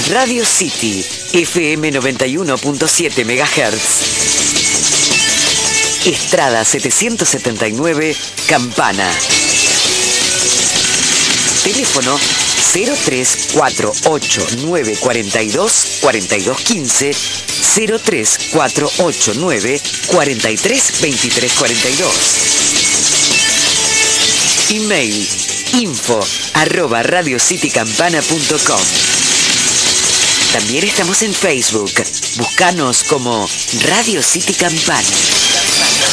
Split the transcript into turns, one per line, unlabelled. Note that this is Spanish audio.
Radio City, FM 91.7 MHz. Estrada 779, Campana. Teléfono 0348-942-4215, 0348-943-2342. Email info@radiocitycampana.com. También estamos en Facebook. Búscanos como Radio City Campana.